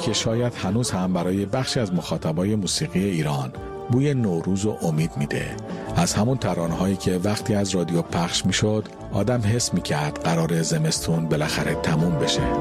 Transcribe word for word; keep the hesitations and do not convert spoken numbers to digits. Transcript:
که شاید هنوز هم برای بخشی از مخاطبای موسیقی ایران بوی نوروز و امید میده. از همون ترانه‌هایی که وقتی از رادیو پخش میشد آدم حس میکرد قرار زمستون بالاخره تموم بشه.